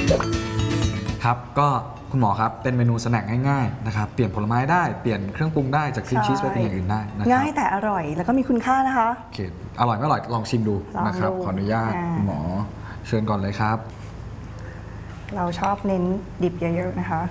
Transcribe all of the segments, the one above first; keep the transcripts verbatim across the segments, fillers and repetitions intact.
ครับก็คุณหมอครับเป็นเมนูสแน็คง่ายๆนะครับเปลี่ยนผลไม้ได้เปลี่ยนเครื่องปรุงได้จากครีมชีสไปเป็นอย่างอื่นได้นะครับง่ายแต่อร่อยแล้วก็มีคุณค่านะคะโอเคอร่อยไม่อร่อยลองชิมดูนะครับขออนุญาตคุณหมอเชิญก่อนเลยครับเราชอบเน้นดิบเยอะๆนะคะ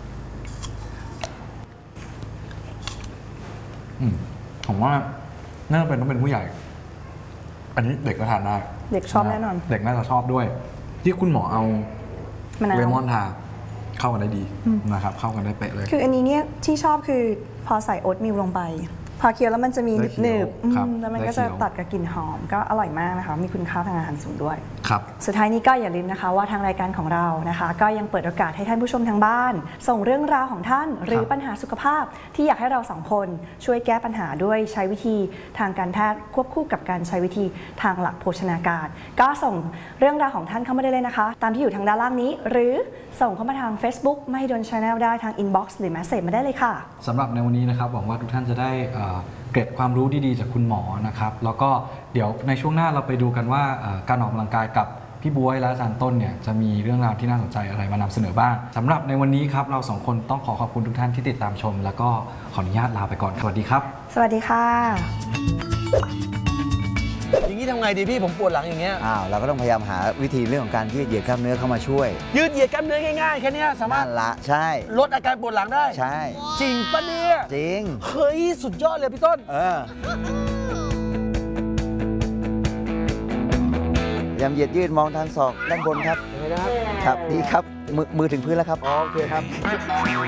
อืมผมว่าน่าจะเป็นต้องเป็นผู้ใหญ่อันนี้เด็กก็ทานได้เด็กชอบแน่นอนเด็กน่าจะชอบด้วย ที่คุณหมอเอาเลมอนทาเข้ากันได้ดีนะครับเข้ากันได้เป๊ะเลยคืออันนี้เนี่ยที่ชอบคือพอใส่โอ๊ตมิลลงไปพอเคี้ยวแล้วมันจะมีหนึบๆแล้วมันก็จะตัดกับกลิ่นหอมก็อร่อยมากนะคะมีคุณค่าทางอาหารสูงด้วยครับสุดท้ายนี้ก็อย่าลืมนะคะว่าทางรายการของเรานะคะก็ยังเปิดโอกาสให้ท่านผู้ชมทางบ้านส่งเรื่องราวของท่านหรือปัญหาสุขภาพที่อยากให้เราสองคนช่วยแก้ปัญหาด้วยใช้วิธีทางการแพทย์ควบคู่กับการใช้วิธีทางหลักโภชนาการก็ส่งเรื่องราวของท่านเข้ามาได้เลยนะคะตามที่อยู่ทางด้านล่างนี้หรือส่งเข้ามาทาง Facebook ไม่โดน Channel ได้ทาง Inbox หรือ Message มาได้เลยค่ะสำหรับในวันนี้นะครับหวังว่าทุกท่านจะได้เกร็ดความรู้ดีๆจากคุณหมอนะครับแล้วก็เดี๋ยวในช่วงหน้าเราไปดูกันว่าการออกกำลังกายกับพี่บ๊วยและอาจารย์ต้นเนี่ยจะมีเรื่องราวที่น่าสนใจอะไรมานำเสนอบ้างสำหรับในวันนี้ครับเราสองคนต้องขอขอบคุณทุกท่านที่ติดตามชมแล้วก็ขออนุญาตลาไปก่อนสวัสดีครับสวัสดีค่ะอย่างนี้ทำไงดีพี่ผมปวดหลังอย่างเงี้ยอ้าวเราก็ต้องพยายามหาวิธีเรื่องของการยืดเหยียดกล้ามเนื้อเข้ามาช่วยยืดเหยียดกล้ามเนื้อง่ายๆแค่นี้สามารถละใช่ลดอาการปวดหลังได้ใช่จริงปะเนี่ยจริงเฮ้ยสุดยอดเลยพี่ต้นเออพยายามเหยียดยืดมองทางศอกด้านบนครับเห็นไหมครับครับดีครับมือมือถึงพื้นแล้วครับโอเคครับ